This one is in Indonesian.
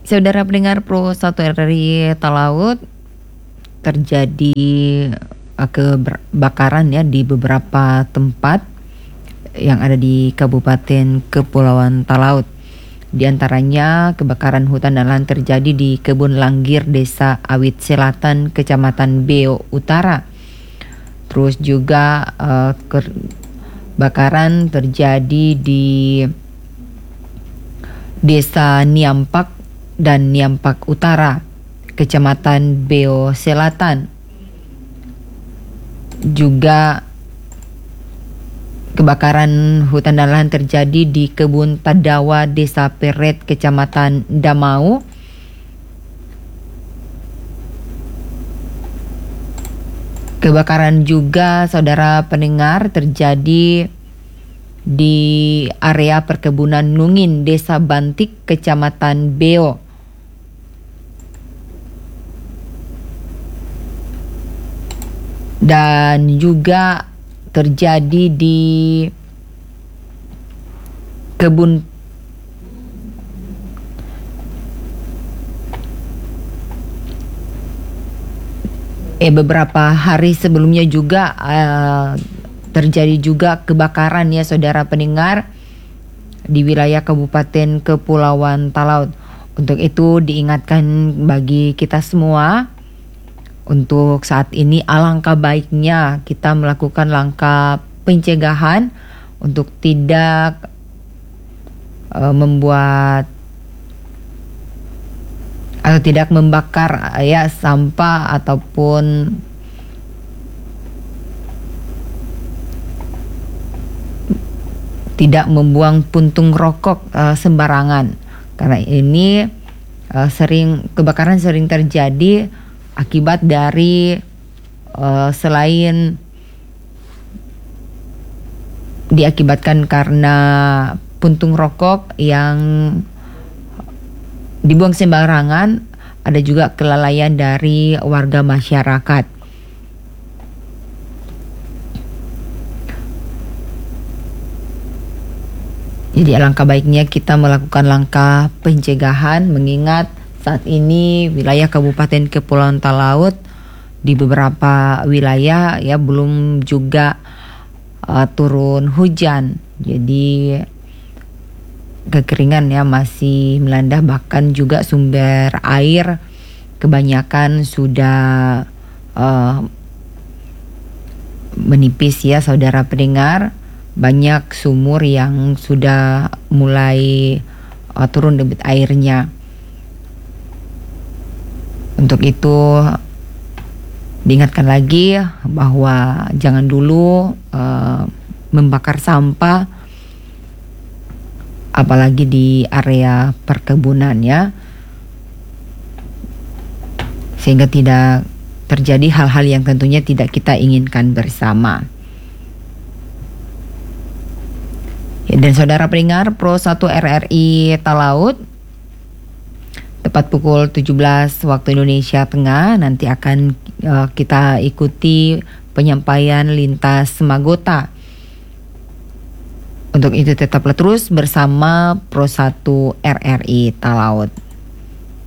Saudara pendengar Pro 1 RRI Talaut, terjadi kebakaran ya di beberapa tempat yang ada di Kabupaten Kepulauan Talaut. Di antaranya kebakaran hutan dan lahan terjadi di Kebun Langgir, Desa Awit Selatan, Kecamatan Beo Utara. Terus juga kebakaran terjadi di Desa Niampak dan Niampak Utara, Kecamatan Beo Selatan. Juga kebakaran hutan dan lahan terjadi di Kebun Tadawa, Desa Peret, Kecamatan Damau. Kebakaran juga, saudara pendengar, terjadi di area perkebunan Nungin, Desa Bantik, Kecamatan Beo. Dan juga terjadi di kebun beberapa hari sebelumnya juga terjadi juga kebakaran ya saudara pendengar di wilayah Kabupaten Kepulauan Talaut. Untuk itu diingatkan bagi kita semua, untuk saat ini alangkah baiknya kita melakukan langkah pencegahan untuk tidak membuat atau tidak membakar ya sampah ataupun tidak membuang puntung rokok sembarangan, karena ini kebakaran sering terjadi akibat dari selain diakibatkan karena puntung rokok yang dibuang sembarangan, ada juga kelalaian dari warga masyarakat. Jadi alangkah baiknya kita melakukan langkah pencegahan, mengingat saat ini wilayah Kabupaten Kepulauan Talaut di beberapa wilayah ya belum juga turun hujan. Jadi kekeringan ya masih melanda, bahkan juga sumber air kebanyakan sudah menipis ya saudara pendengar. Banyak sumur yang sudah mulai turun debit airnya. Untuk itu diingatkan lagi bahwa jangan dulu membakar sampah, apalagi di area perkebunan ya, sehingga tidak terjadi hal-hal yang tentunya tidak kita inginkan bersama. Ya, dan saudara pendengar Pro 1 RRI Talaut, tepat pukul 17 waktu Indonesia Tengah nanti akan kita ikuti penyampaian lintas Semagota. Untuk itu tetaplah terus bersama Pro 1 RRI Talaut.